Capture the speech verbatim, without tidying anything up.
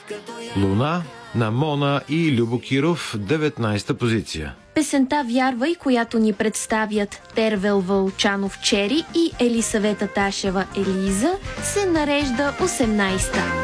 Луна на Мона и Любо Киров, деветнайсета позиция. Песента "Вярвай", която ни представят Тервел Вълчанов Чери и Елисавета Ташева Елиза, се нарежда осемнайсета.